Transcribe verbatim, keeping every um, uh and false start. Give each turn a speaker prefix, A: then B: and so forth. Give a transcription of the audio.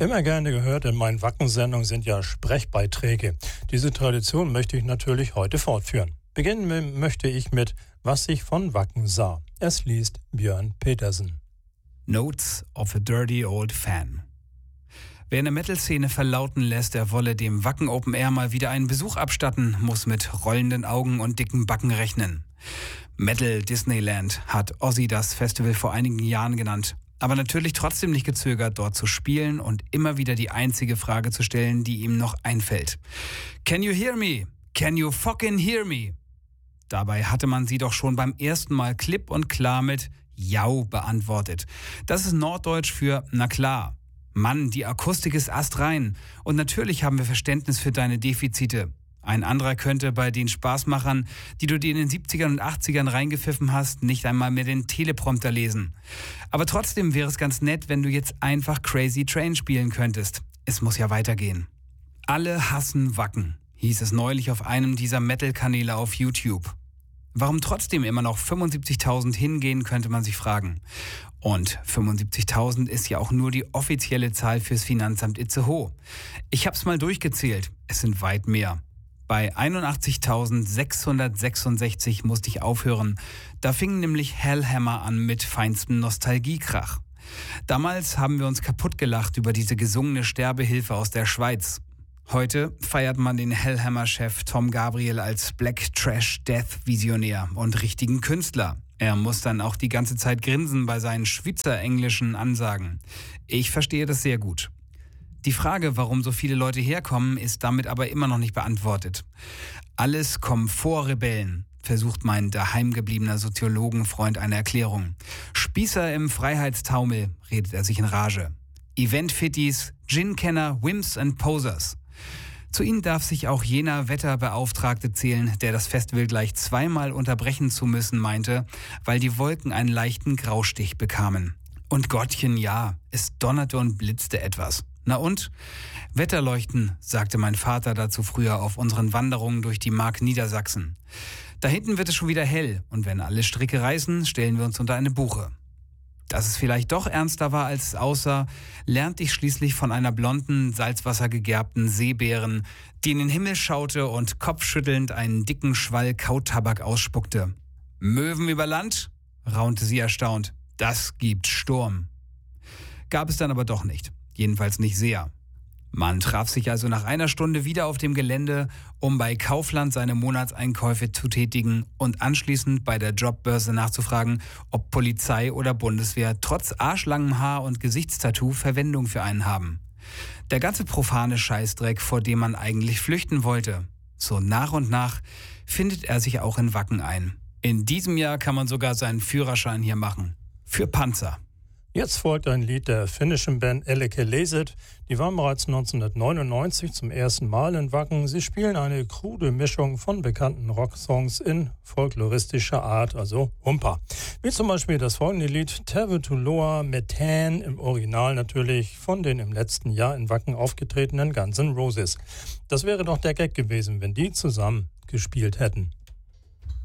A: Immer gerne gehört in meinen Wacken-Sendungen sind ja Sprechbeiträge. Diese Tradition möchte ich natürlich heute fortführen. Beginnen möchte ich mit Was ich von Wacken sah. Es liest Björn Petersen.
B: Notes of a Dirty Old Fan. Wer in der Metal-Szene verlauten lässt, er wolle dem Wacken Open Air mal wieder einen Besuch abstatten, muss mit rollenden Augen und dicken Backen rechnen. Metal Disneyland hat Ozzy das Festival vor einigen Jahren genannt. Aber natürlich trotzdem nicht gezögert, dort zu spielen und immer wieder die einzige Frage zu stellen, die ihm noch einfällt. Can you hear me? Can you fucking hear me? Dabei hatte man sie doch schon beim ersten Mal klipp und klar mit Jau beantwortet. Das ist Norddeutsch für na klar. Mann, die Akustik ist astrein. Und natürlich haben wir Verständnis für deine Defizite. Ein anderer könnte bei den Spaßmachern, die du dir in den siebzigern und achtzigern reingepfiffen hast, nicht einmal mehr den Teleprompter lesen. Aber trotzdem wäre es ganz nett, wenn du jetzt einfach Crazy Train spielen könntest. Es muss ja weitergehen. Alle hassen Wacken, hieß es neulich auf einem dieser Metal-Kanäle auf YouTube. Warum trotzdem immer noch fünfundsiebzigtausend hingehen, könnte man sich fragen. Und fünfundsiebzigtausend ist ja auch nur die offizielle Zahl fürs Finanzamt Itzehoe. Ich hab's mal durchgezählt, es sind weit mehr. Bei einundachtzigtausendsechshundertsechsundsechzig musste ich aufhören. Da fing nämlich Hellhammer an mit feinstem Nostalgiekrach. Damals haben wir uns kaputt gelacht über diese gesungene Sterbehilfe aus der Schweiz. Heute feiert man den Hellhammer-Chef Tom Gabriel als Black Trash Death Visionär und richtigen Künstler. Er muss dann auch die ganze Zeit grinsen bei seinen schweizerenglischen Ansagen. Ich verstehe das sehr gut. Die Frage, warum so viele Leute herkommen, ist damit aber immer noch nicht beantwortet. Alles Komfortrebellen, versucht mein daheimgebliebener Soziologenfreund eine Erklärung. Spießer im Freiheitstaumel, redet er sich in Rage. Event-Fitties, Gin-Kenner, Wimps and Posers. Zu ihnen darf sich auch jener Wetterbeauftragte zählen, der das Festival gleich zweimal unterbrechen zu müssen meinte, weil die Wolken einen leichten Graustich bekamen. Und Gottchen, ja, es donnerte und blitzte etwas. Na und? Wetterleuchten, sagte mein Vater dazu früher auf unseren Wanderungen durch die Mark Niedersachsen. Da hinten wird es schon wieder hell und wenn alle Stricke reißen, stellen wir uns unter eine Buche. Dass es vielleicht doch ernster war, als es aussah, lernte ich schließlich von einer blonden, salzwassergegerbten Seebären, die in den Himmel schaute und kopfschüttelnd einen dicken Schwall Kautabak ausspuckte. Möwen über Land? Raunte sie erstaunt. Das gibt Sturm. Gab es dann aber doch nicht. Jedenfalls nicht sehr. Man traf sich also nach einer Stunde wieder auf dem Gelände, um bei Kaufland seine Monatseinkäufe zu tätigen und anschließend bei der Jobbörse nachzufragen, ob Polizei oder Bundeswehr trotz arschlangem Haar und Gesichtstattoo Verwendung für einen haben. Der ganze profane Scheißdreck, vor dem man eigentlich flüchten wollte. So nach und nach findet er sich auch in Wacken ein. In diesem Jahr kann man sogar seinen Führerschein hier machen. Für Panzer.
A: Jetzt folgt ein Lied der finnischen Band Elleke Leset. Die waren bereits neunzehnhundertneunundneunzig zum ersten Mal in Wacken. Sie spielen eine krude Mischung von bekannten Rocksongs in folkloristischer Art, also Humpa. Wie zum Beispiel das folgende Lied Tervetuloa Metan, im Original natürlich von den im letzten Jahr in Wacken aufgetretenen Guns N' Roses. Das wäre doch der Gag gewesen, wenn die zusammen gespielt hätten.